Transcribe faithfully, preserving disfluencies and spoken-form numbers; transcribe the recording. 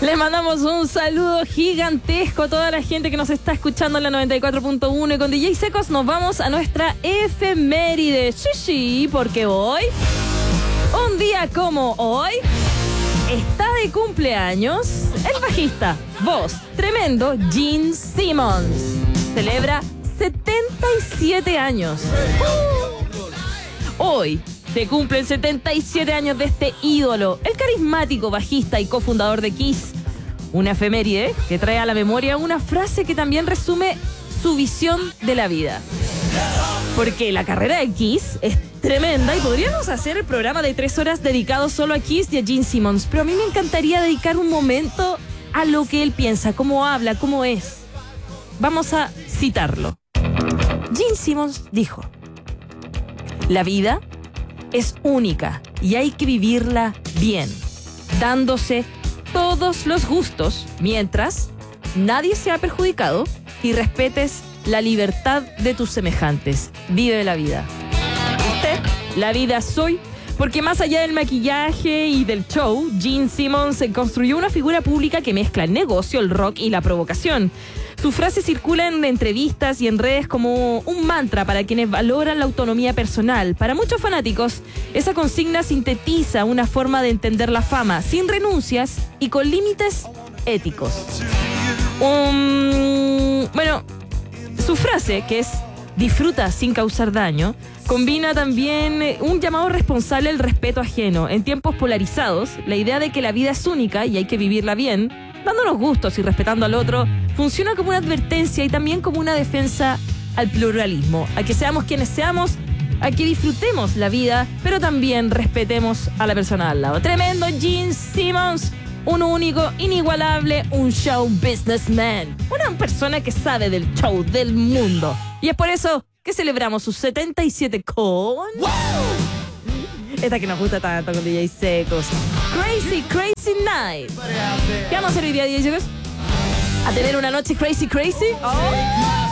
Le mandamos un saludo gigantesco a toda la gente que nos está escuchando en la noventa y cuatro punto uno y con D J Secos nos vamos a nuestra efeméride. Sí, sí, porque hoy, un día como hoy, está de cumpleaños el bajista, voz tremendo, Gene Simmons. Celebra setenta y siete años. Hoy se cumplen setenta y siete años de este ídolo, el carismático bajista y cofundador de Kiss. Una efeméride que trae a la memoria una frase que también resume su visión de la vida. Porque la carrera de Kiss es tremenda y podríamos hacer el programa de tres horas dedicado solo a Kiss y a Gene Simmons, pero a mí me encantaría dedicar un momento a lo que él piensa, cómo habla, cómo es. Vamos a citarlo. Gene Simmons dijo: la vida es única y hay que vivirla bien, dándose todos los gustos mientras nadie sea perjudicado y respetes la libertad de tus semejantes. Vive la vida. ¿Usted? La vida soy. Porque más allá del maquillaje y del show, Gene Simmons construyó una figura pública que mezcla el negocio, el rock y la provocación. Su frase circula en entrevistas y en redes como un mantra para quienes valoran la autonomía personal. Para muchos fanáticos, esa consigna sintetiza una forma de entender la fama, sin renuncias y con límites éticos. Um, bueno, su frase, que es disfruta sin causar daño, combina también un llamado responsable al respeto ajeno. En tiempos polarizados, la idea de que la vida es única y hay que vivirla bien, dándonos gustos y respetando al otro, funciona como una advertencia y también como una defensa al pluralismo, a que seamos quienes seamos, a que disfrutemos la vida, pero también respetemos a la persona al lado. Tremendo Gene Simmons, un único, inigualable, un show businessman, una persona que sabe del show del mundo. Y es por eso que celebramos sus setenta y siete con... ¡Wow! Esta que nos gusta tanto con D J Secos. Crazy, crazy night. ¿Qué vamos a hacer hoy día, D J Secos? ¿A tener una noche crazy, crazy? Oh.